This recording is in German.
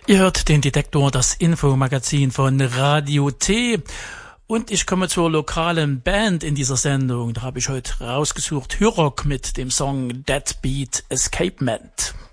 Ihr hört den Detektor, das Infomagazin von Radio T. Und ich komme zur lokalen Band in dieser Sendung. Da habe ich heute rausgesucht Hyrok mit dem Song Deadbeat Escapement.